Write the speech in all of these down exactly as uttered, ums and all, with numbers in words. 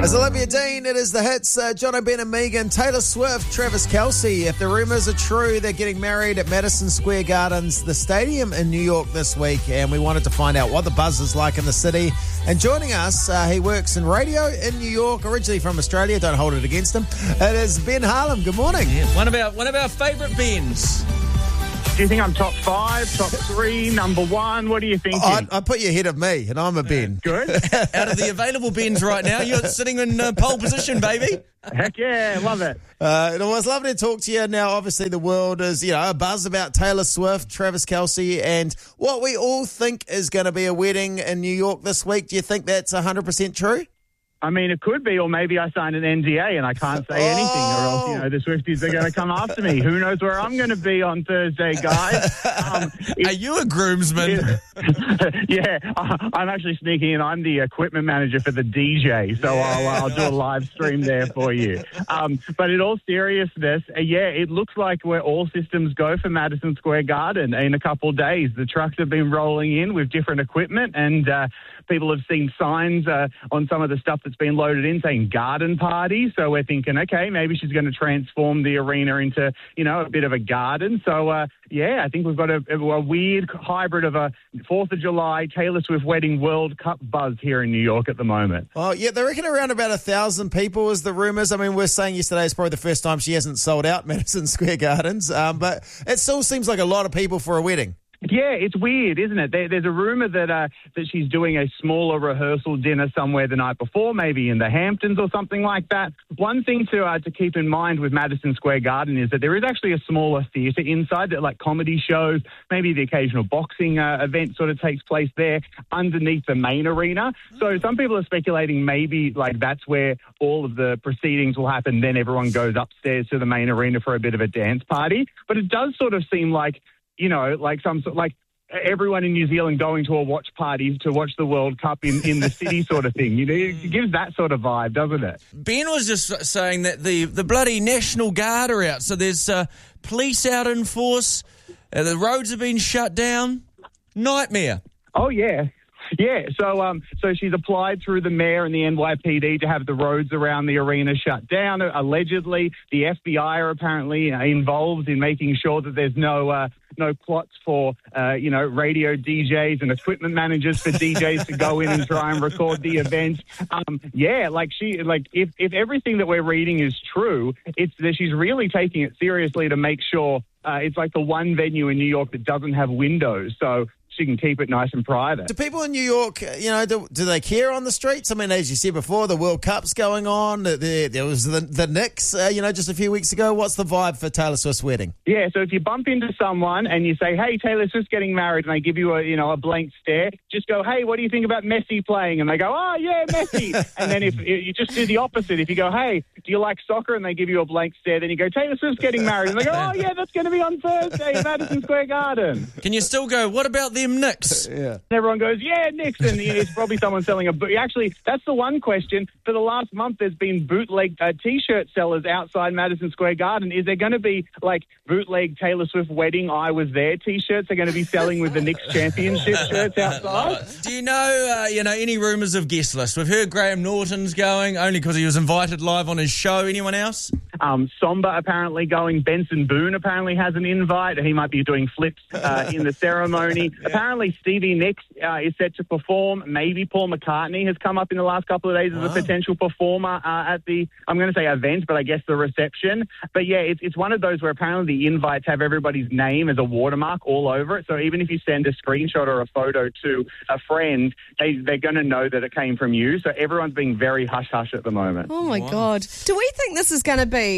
As Olivia Dean, it is the hits. Uh, John O'Ben and Megan, Taylor Swift, Travis Kelce. If the rumours are true, they're getting married at Madison Square Gardens, the stadium in New York this week. And we wanted to find out what the buzz is like in the city. And joining us, uh, he works in radio in New York, originally from Australia. Don't hold it against him. It is Ben Harlem. Good morning. Yeah, one of our one of our favourite Bens. Do you think I'm top five, top three, number one? What are you thinking? I, I put you ahead of me, and I'm a Ben. Good. Out of the available Bens right now, you're sitting in uh, pole position, baby. Heck yeah, love it. Uh, it was lovely to talk to you. Now, obviously, the world is, you know, a buzz about Taylor Swift, Travis Kelce, and what we all think is going to be a wedding in New York this week. Do you think that's one hundred percent true? I mean, it could be, or maybe I signed an N D A and I can't say anything, or else, you know, the Swifties are going to come after me. Who knows where I'm going to be on Thursday, guys? Um, Are you a groomsman? It, yeah, I'm actually sneaking in. I'm the equipment manager for the D J, so yeah. I'll, I'll do a live stream there for you. Um, but in all seriousness, uh, yeah, it looks like where all systems go for Madison Square Garden in a couple of days. The trucks have been rolling in with different equipment, and uh, people have seen signs uh, on some of the stuff that's been loaded in saying garden party. So we're thinking, okay, maybe she's going to transform the arena into, you know, a bit of a garden. So, uh, yeah, I think we've got a, a weird hybrid of a fourth of July Taylor Swift wedding World Cup buzz here in New York at the moment. Oh, yeah, they reckon around about a thousand people is the rumours. I mean, we're saying yesterday is probably the first time she hasn't sold out Madison Square Gardens, um, but it still seems like a lot of people for a wedding. Yeah, it's weird, isn't it? There, there's a rumour that uh, that she's doing a smaller rehearsal dinner somewhere the night before, maybe in the Hamptons or something like that. One thing to uh, to keep in mind with Madison Square Garden is that there is actually a smaller theatre inside that, like comedy shows, maybe the occasional boxing uh, event sort of takes place there underneath the main arena. So some people are speculating maybe like that's where all of the proceedings will happen. Then everyone goes upstairs to the main arena for a bit of a dance party. But it does sort of seem like, you know, like some sort like everyone in New Zealand going to a watch party to watch the World Cup in, in the city sort of thing. You know, it gives that sort of vibe, doesn't it? Ben was just saying that the, the bloody National Guard are out. So there's uh, police out in force. Uh, the roads have been shut down. Nightmare. Oh, yeah. Yeah, so um, so she's applied through the mayor and the N Y P D to have the roads around the arena shut down. Allegedly, the F B I are apparently involved in making sure that there's no uh, no plots for uh, you know radio D Js and equipment managers for D Js to go in and try and record the event. Um, yeah, like she like if if everything that we're reading is true, it's that she's really taking it seriously to make sure uh, it's like the one venue in New York that doesn't have windows. So she can keep it nice and private. Do people in New York, you know, do, do they care on the streets? I mean, as you said before, the World Cup's going on. There, there was the, the Knicks, uh, you know, just a few weeks ago. What's the vibe for Taylor Swift's wedding? Yeah, so if you bump into someone and you say, hey, Taylor Swift's getting married, and they give you a, you know, a blank stare, just go, hey, what do you think about Messi playing? And they go, oh, yeah, Messi. And then if you just do the opposite, if you go, hey, do you like soccer? And they give you a blank stare, then you go, Taylor Swift's getting married. And they go, oh, yeah, that's going to be on Thursday at Madison Square Garden. Can you still go, what about them Knicks? Yeah. And everyone goes, yeah, Knicks. And it's probably someone selling a boot. Actually, that's the one question. For the last month, there's been bootleg uh, T-shirt sellers outside Madison Square Garden. Is there going to be, like, bootleg Taylor Swift wedding I was there T-shirts? They're going to be selling with the Knicks championship shirts outside? Do you know, uh, you know, any rumours of guest list? We've heard Graham Norton's going, only because he was invited live on his show. Anyone else? Um, Somba apparently going. Benson Boone apparently has an invite. He might be doing flips uh, in the ceremony. Yeah. Apparently, Stevie Nicks uh, is set to perform. Maybe Paul McCartney has come up in the last couple of days as oh. a potential performer uh, at the, I'm going to say event, but I guess the reception. But yeah, it's, it's one of those where apparently the invites have everybody's name as a watermark all over it. So even if you send a screenshot or a photo to a friend, they, they're going to know that it came from you. So everyone's being very hush-hush at the moment. Oh, my wow. God. Do we think this is going to be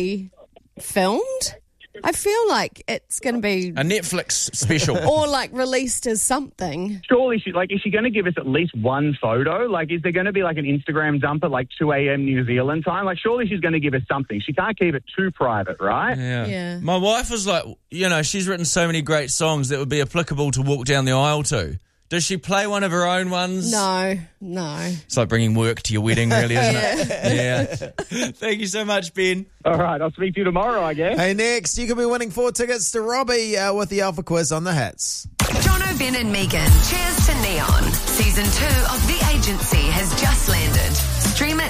filmed? I feel like it's going to be a Netflix special, or like released as something. Surely, she like is she going to give us at least one photo? Like, is there going to be like an Instagram dump at like two a.m. New Zealand time? Like, surely she's going to give us something. She can't keep it too private, right? Yeah. yeah. My wife was like, you know, she's written so many great songs that would be applicable to walk down the aisle to. Does she play one of her own ones? No, no. It's like bringing work to your wedding, really, isn't it? Yeah. Thank you so much, Ben. All right, I'll speak to you tomorrow, I guess. Hey, next, you could be winning four tickets to Robbie uh, with the Alpha Quiz on the Hits. John O'Ben and Megan, Cheers to Neon. Season two of The Agency has just landed. Stream it now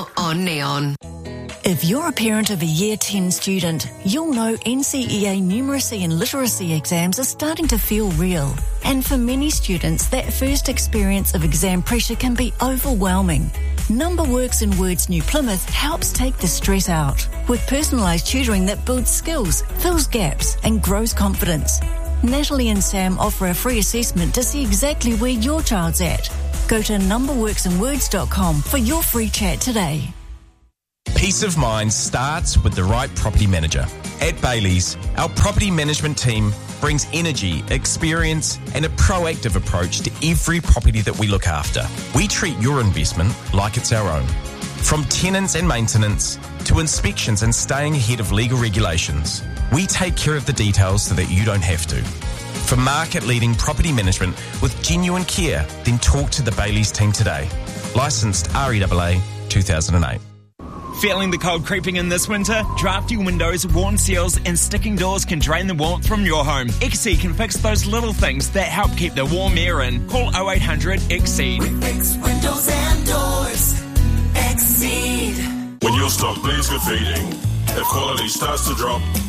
now on Neon. If you're a parent of a Year ten student, you'll know N C E A numeracy and literacy exams are starting to feel real. And for many students, that first experience of exam pressure can be overwhelming. NumberWorks in Words New Plymouth helps take the stress out with personalised tutoring that builds skills, fills gaps and grows confidence. Natalie and Sam offer a free assessment to see exactly where your child's at. Go to number works in words dot com for your free chat today. Peace of mind starts with the right property manager. At Bailey's, our property management team brings energy, experience and a proactive approach to every property that we look after. We treat your investment like it's our own. From tenants and maintenance to inspections and staying ahead of legal regulations, we take care of the details so that you don't have to. For market-leading property management with genuine care, then talk to the Bailey's team today. Licensed R E A A two thousand eight. Feeling the cold creeping in this winter? Drafty windows, worn seals and sticking doors can drain the warmth from your home. Exceed can fix those little things that help keep the warm air in. Call oh eight hundred Exceed. We fix windows and doors. Exceed. When your stock needs good feeding, if quality starts to drop,